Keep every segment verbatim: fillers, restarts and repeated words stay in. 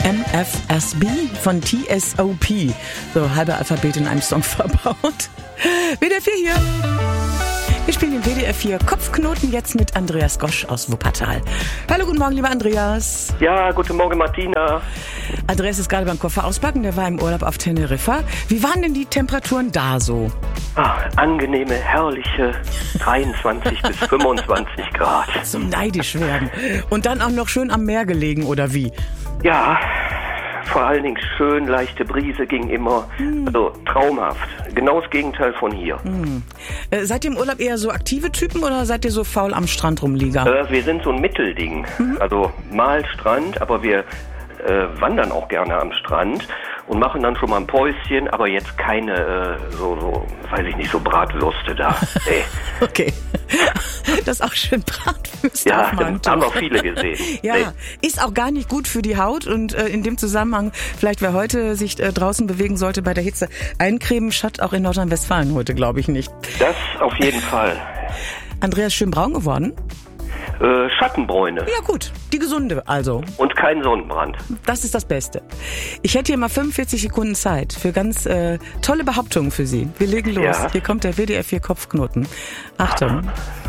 M F S B von T S O P. So, halbe Alphabet in einem Song verbaut. W D R vier hier. Wir spielen den W D R vier Kopfknoten jetzt mit Andreas Gosch aus Wuppertal. Hallo, guten Morgen, lieber Andreas. Ja, guten Morgen, Martina. Andreas ist gerade beim Koffer auspacken, der war im Urlaub auf Teneriffa. Wie waren denn die Temperaturen da so? Ach, angenehme, herrliche dreiundzwanzig bis fünfundzwanzig Grad. Zum neidisch werden. Und dann auch noch schön am Meer gelegen, oder wie? Ja, vor allen Dingen schön, leichte Brise ging immer. Hm. Also traumhaft. Genau das Gegenteil von hier. Hm. Äh, seid ihr im Urlaub eher so aktive Typen oder seid ihr so faul am Strand rumlieger? Äh, wir sind so ein Mittelding. Mhm. Also mal Strand, aber wir äh, wandern auch gerne am Strand und machen dann schon mal ein Päuschen, aber jetzt keine, äh, so, so, weiß ich nicht, so Bratwürste da. Nee. Okay. Das ist auch schön Bratwürste ja, auf meinem haben auch viele gesehen. Ja, nee. Ist auch gar nicht gut für die Haut und äh, in dem Zusammenhang, vielleicht wer heute sich äh, draußen bewegen sollte bei der Hitze, eincremen schadet auch in Nordrhein-Westfalen heute, glaube ich nicht. Das auf jeden Fall. Andreas, schön braun geworden? Äh, Schattenbräune. Ja gut, die gesunde also. Und kein Sonnenbrand. Das ist das Beste. Ich hätte hier mal fünfundvierzig Sekunden Zeit für ganz äh, tolle Behauptungen für Sie. Wir legen los. Ja. Hier kommt der W D R vier Kopfknoten. Achtung.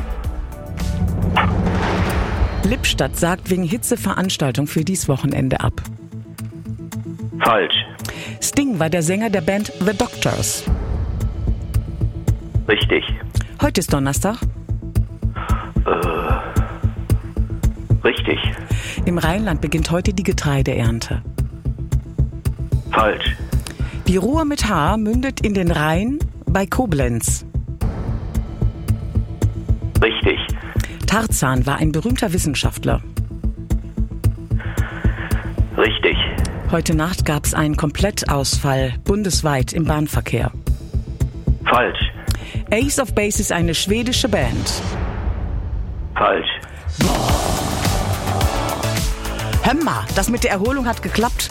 Lippstadt sagt wegen Hitzeveranstaltung für dies Wochenende ab. Falsch. Sting war der Sänger der Band The Doctors. Richtig. Heute ist Donnerstag. Äh, richtig. Im Rheinland beginnt heute die Getreideernte. Falsch. Die Ruhr mit H mündet in den Rhein bei Koblenz. Richtig. Tarzan war ein berühmter Wissenschaftler. Richtig. Heute Nacht gab es einen Komplettausfall bundesweit im Bahnverkehr. Falsch. Ace of Base ist eine schwedische Band. Falsch. Boah. Hör mal, das mit der Erholung hat geklappt.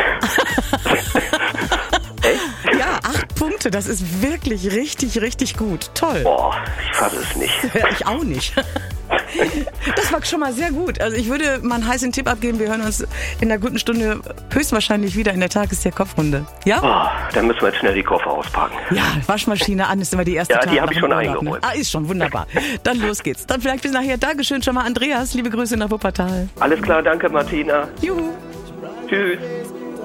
Echt? Ja, acht Punkte, das ist wirklich richtig, richtig gut. Toll. Boah, ich fasse es nicht. Ja, ich auch nicht. Das war schon mal sehr gut. Also ich würde mal einen heißen Tipp abgeben. Wir hören uns in einer guten Stunde höchstwahrscheinlich wieder in der Tagestheer-Kopfrunde. Ja? Oh, dann müssen wir jetzt schnell die Koffer auspacken. Ja, Waschmaschine an ist immer die erste Ja, Tag die habe ich schon Urlaub, eingeräumt. Ne? Ah, ist schon, wunderbar. Dann los geht's. Dann vielleicht bis nachher. Dankeschön schon mal, Andreas. Liebe Grüße nach Wuppertal. Alles klar, danke Martina. Juhu. Tschüss.